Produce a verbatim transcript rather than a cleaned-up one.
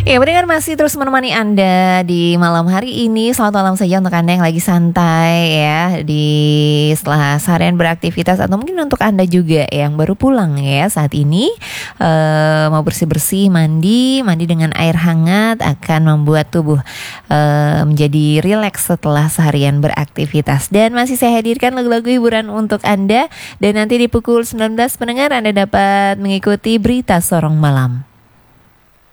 Ya, pendengar masih terus menemani Anda di malam hari ini. Selamat malam saja untuk Anda yang lagi santai ya di setelah seharian beraktivitas, atau mungkin untuk Anda juga yang baru pulang ya saat ini, uh, mau bersih-bersih, mandi, mandi dengan air hangat akan membuat tubuh uh, menjadi rileks setelah seharian beraktivitas. Dan masih saya hadirkan lagu-lagu hiburan untuk Anda, dan nanti di pukul sembilan belas pendengar Anda dapat mengikuti berita Sorong Malam.